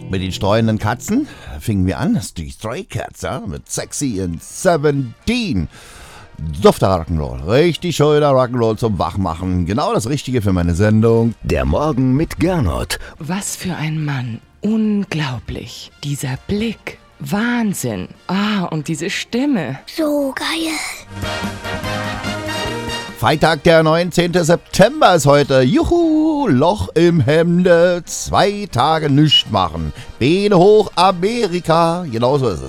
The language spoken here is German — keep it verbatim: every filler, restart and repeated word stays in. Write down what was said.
Mit den streunenden Katzen fingen wir an, das ist die Stray Cats, ja, mit Sexy and Seventeen. Dufter Rock'n'Roll, richtig schöner Rock'n'Roll zum Wachmachen, genau das Richtige für meine Sendung. Der Morgen mit Gernot. Was für ein Mann, unglaublich, dieser Blick, Wahnsinn, ah, und diese Stimme. So geil. Freitag, der neunzehnten September ist heute. Juhu, Loch im Hemde, zwei Tage nichts machen. Beine hoch, Amerika, genauso ist es.